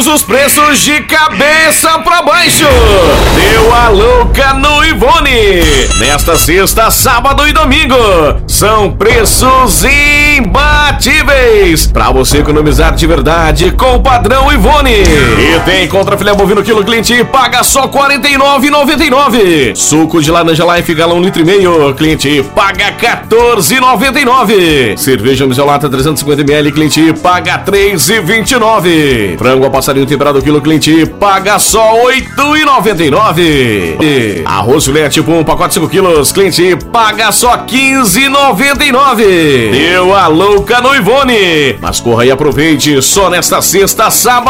Os preços de cabeça pra baixo. Deu a louca no Ivone. Nesta sexta, sábado e domingo, são preços imbatíveis pra você economizar de verdade com o padrão Ivone. E tem contra filé bovino quilo cliente paga só R$ 49,99. Suco de laranja Life galão 1,5 litro, cliente paga R$ 14,99. Cerveja Misolata 350ml, cliente paga R$ 3,29. Frango a passarinho temperado quilo cliente paga só R$ 8,99. Arroz filé tipo 1 pacote 5 quilos, cliente paga só R$ 15,99. Deu a louca no Ivone. Mas corra e aproveite só nesta sexta, sábado